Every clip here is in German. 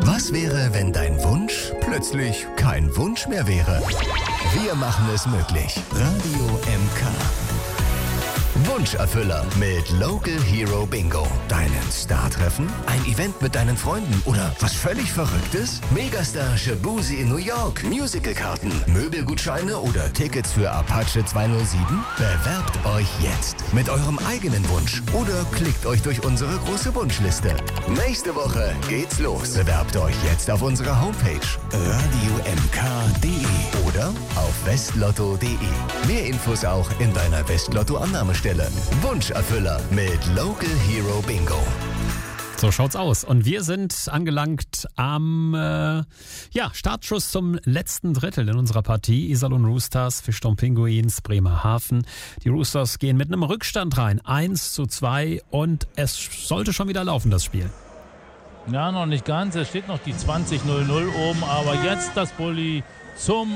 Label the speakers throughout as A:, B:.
A: Was wäre, wenn dein Wunsch plötzlich kein Wunsch mehr wäre? Wir machen es möglich. Radio MK. Wunscherfüller mit Local Hero Bingo. Deinen Star treffen? Ein Event mit deinen Freunden oder was völlig Verrücktes? Megastar Shabuzi in New York. Musicalkarten, Möbelgutscheine oder Tickets für Apache 207? Bewerbt euch jetzt mit eurem eigenen Wunsch oder klickt euch durch unsere große Wunschliste. Nächste Woche geht's los. Bewerbt euch jetzt auf unserer Homepage radiomk.de oder auf westlotto.de. Mehr Infos auch in deiner Westlotto-Annahmestelle. Wunscherfüller mit Local Hero Bingo.
B: So schaut's aus. Und wir sind angelangt am Startschuss zum letzten Drittel in unserer Partie. Iserlohn Roosters, Fischtown Pinguins, Bremerhaven. Die Roosters gehen mit einem Rückstand rein. 1:2 und es sollte schon wieder laufen, das Spiel.
C: Ja, noch nicht ganz. Es steht noch die 20:00 oben. Aber jetzt das Bulli zum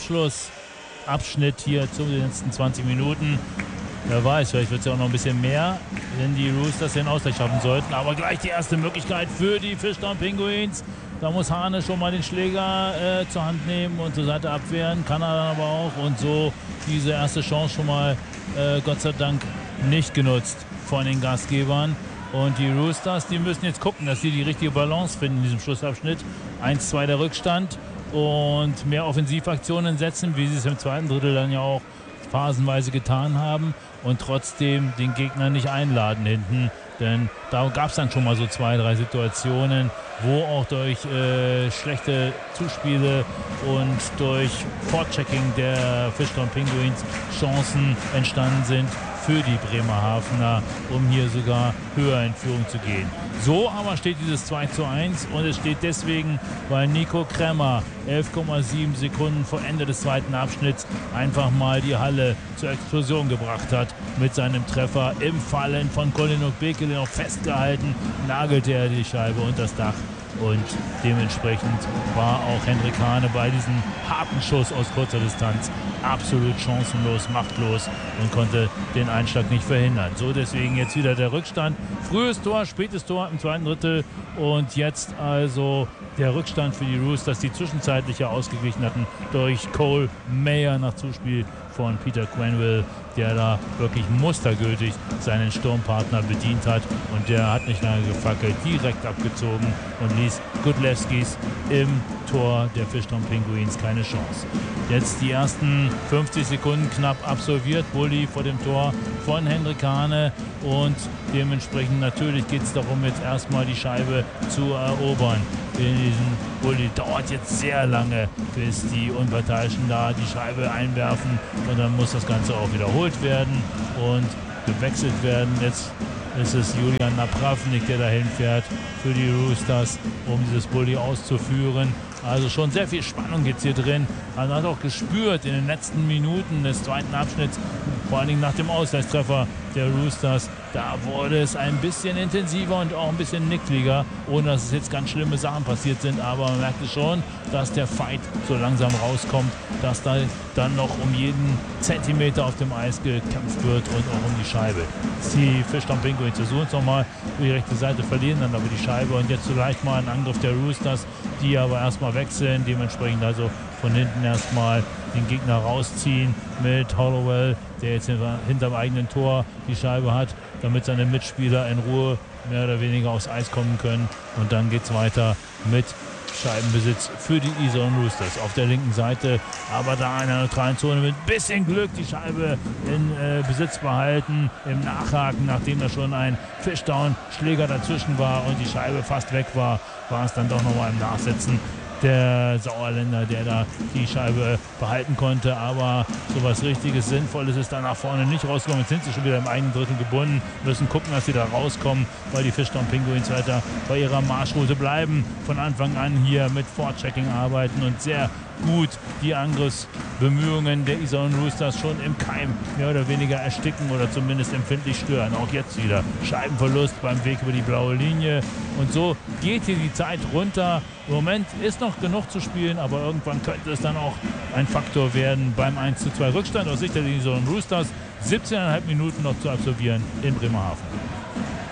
C: Abschlussabschnitt hier zu den letzten 20 Minuten. Wer weiß, vielleicht wird es ja auch noch ein bisschen mehr, wenn die Roosters den Ausgleich schaffen sollten. Aber gleich die erste Möglichkeit für die Fischtown Pinguins. Da muss Hane schon mal den Schläger zur Hand nehmen und zur Seite abwehren. Kann er dann aber auch. Und so diese erste Chance schon mal Gott sei Dank nicht genutzt von den Gastgebern. Und die Roosters, die müssen jetzt gucken, dass sie die richtige Balance finden in diesem Schlussabschnitt. 1:2 der Rückstand und mehr Offensivaktionen setzen, wie sie es im zweiten Drittel dann ja auch phasenweise getan haben und trotzdem den Gegner nicht einladen hinten, denn da gab es dann schon mal so 2, 3 Situationen, wo auch durch schlechte Zuspiele und durch Vorchecking der Fischtown Pinguins Chancen entstanden sind für die Bremerhavener, um hier sogar höher in Führung zu gehen. So aber steht dieses 2:1 und es steht deswegen, weil Nico Kremmer 11,7 Sekunden vor Ende des zweiten Abschnitts einfach mal die Halle zur Explosion gebracht hat mit seinem Treffer. Im Fallen von Colin Bekele noch festgehalten, nagelte er die Scheibe unter das Dach. Und dementsprechend war auch Hendrik Hane bei diesem harten Schuss aus kurzer Distanz absolut chancenlos, machtlos und konnte den Einschlag nicht verhindern. So, deswegen jetzt wieder der Rückstand. Frühes Tor, spätes Tor im zweiten Drittel und jetzt also der Rückstand für die Roosters, die zwischenzeitlich ja ausgeglichen hatten durch Cole Mayer nach Zuspiel von Peter Quenneville, der da wirklich mustergültig seinen Sturmpartner bedient hat und der hat nicht lange gefackelt, direkt abgezogen und ließ Gudlewskis im Tor der Fischtown Pinguins keine Chance. Jetzt die ersten 50 Sekunden knapp absolviert, Bulli vor dem Tor von Hendrik Hane und dementsprechend natürlich geht es darum, jetzt erstmal die Scheibe zu erobern. In diesem Bulli dauert jetzt sehr lange, bis die Unparteiischen da die Scheibe einwerfen und dann muss das Ganze auch wiederholt werden und gewechselt werden. Jetzt ist es Julian Napravnik, der dahin fährt für die Roosters, um dieses Bulli auszuführen. Also schon sehr viel Spannung jetzt hier drin. Man hat auch gespürt in den letzten Minuten des zweiten Abschnitts, vor allen Dingen nach dem Ausgleichstreffer der Roosters, da wurde es ein bisschen intensiver und auch ein bisschen nickliger, ohne dass es jetzt ganz schlimme Sachen passiert sind. Aber man merkte schon, dass der Fight so langsam rauskommt, dass da dann noch um jeden Zentimeter auf dem Eis gekämpft wird und auch um die Scheibe. Die Fischtown Pinguins versuchen es nochmal über die rechte Seite, verlieren dann aber die Scheibe und jetzt vielleicht mal ein Angriff der Roosters, die aber erstmal wechseln, dementsprechend also von hinten erstmal den Gegner rausziehen mit Hollowell, der jetzt hinterm eigenen Tor die Scheibe hat, damit seine Mitspieler in Ruhe mehr oder weniger aufs Eis kommen können. Und dann geht es weiter mit Scheibenbesitz für die Iserlohn Roosters auf der linken Seite, aber da in der neutralen Zone mit ein bisschen Glück die Scheibe in Besitz behalten, im Nachhaken, nachdem da schon ein Fischtown-Schläger dazwischen war und die Scheibe fast weg war, war es dann doch nochmal im Nachsetzen der Sauerländer, der da die Scheibe behalten konnte, aber sowas Richtiges, Sinnvolles ist da nach vorne nicht rausgekommen. Jetzt sind sie schon wieder im eigenen Drittel gebunden, müssen gucken, dass sie da rauskommen, weil die Fischtown Pinguins weiter bei ihrer Marschroute bleiben. Von Anfang an hier mit Vorchecking arbeiten und sehr gut die Angriffsbemühungen der Iserlohn Roosters schon im Keim mehr oder weniger ersticken oder zumindest empfindlich stören. Auch jetzt wieder Scheibenverlust beim Weg über die blaue Linie und so geht hier die Zeit runter. Im Moment ist noch genug zu spielen, aber irgendwann könnte es dann auch ein Faktor werden beim 1:2 Rückstand aus Sicht der Iserlohn Roosters. 17,5 Minuten noch zu absolvieren in Bremerhaven.